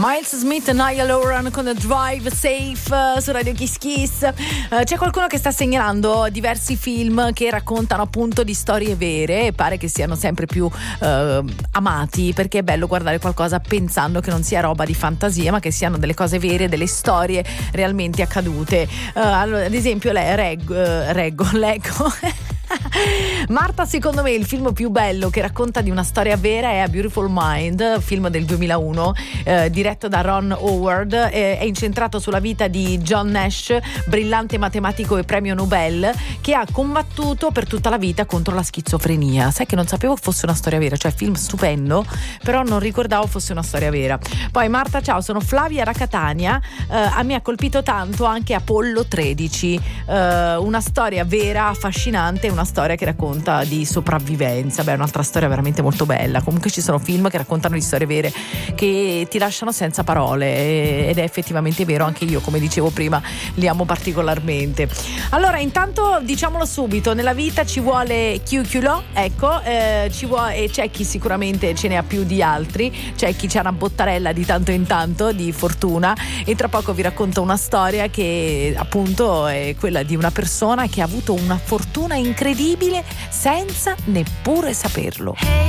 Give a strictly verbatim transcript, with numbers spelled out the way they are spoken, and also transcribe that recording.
Miles Smith e Niall Horan con Drive Safe su Radio Kiss Kiss. Uh, c'è qualcuno che sta segnalando diversi film che raccontano appunto di storie vere e pare che siano sempre più uh, amati, perché è bello guardare qualcosa pensando che non sia roba di fantasia ma che siano delle cose vere, delle storie realmente accadute. Uh, allora, ad esempio lei, Reggo, uh, Reggo, leggo Marta, secondo me il film più bello che racconta di una storia vera è A Beautiful Mind, film del duemilauno, eh, diretto da Ron Howard, eh, è incentrato sulla vita di John Nash, brillante matematico e premio Nobel, che ha combattuto per tutta la vita contro la schizofrenia. Sai che non sapevo fosse una storia vera, cioè film stupendo, però non ricordavo fosse una storia vera. Poi Marta, ciao, sono Flavia Racatania, eh, a me ha colpito tanto anche Apollo tredici, eh, una storia vera, affascinante, una storia che racconta di sopravvivenza. Beh, è un'altra storia veramente molto bella. Comunque ci sono film che raccontano di storie vere che ti lasciano senza parole, ed è effettivamente vero, anche io, come dicevo prima, li amo particolarmente. Allora, intanto diciamolo subito, nella vita ci vuole chi culò, ecco, eh, ci vuole, e c'è chi sicuramente ce ne ha più di altri, c'è chi c'ha una bottarella di tanto in tanto di fortuna, e tra poco vi racconto una storia che appunto è quella di una persona che ha avuto una fortuna incredibile senza neppure saperlo.